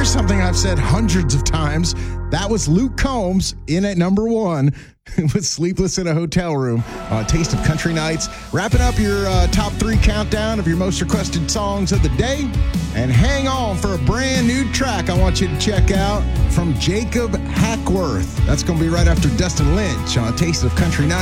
here's something I've said hundreds of times. That was Luke Combs in at number 1 with Sleepless in a Hotel Room on Taste of Country Nights. Wrapping up your top 3 countdown of your most requested songs of the day. And hang on for a brand new track I want you to check out from Jacob Hackworth. That's going to be right after Dustin Lynch on Taste of Country Nights.